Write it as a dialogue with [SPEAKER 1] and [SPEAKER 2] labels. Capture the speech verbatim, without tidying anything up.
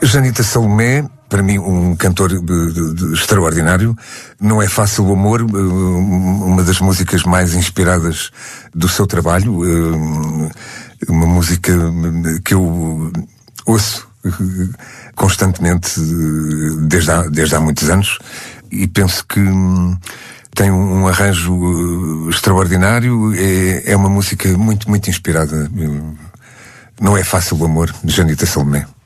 [SPEAKER 1] Janita Salomé, para mim um cantor de, de, de extraordinário. Não é Fácil o Amor, uma das músicas mais inspiradas do seu trabalho, uma música que eu ouço constantemente desde há, desde há muitos anos, e penso que tem um arranjo extraordinário. É, é uma música muito, muito inspirada. Não é Fácil o Amor, de Janita Salomé.